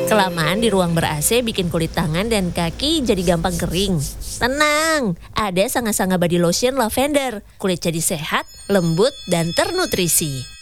Kelamaan di ruang ber-AC bikin kulit tangan dan kaki jadi gampang kering. Tenang, ada Sanga Sanga Body Lotion Lavender. Kulit jadi sehat, lembut, dan ternutrisi.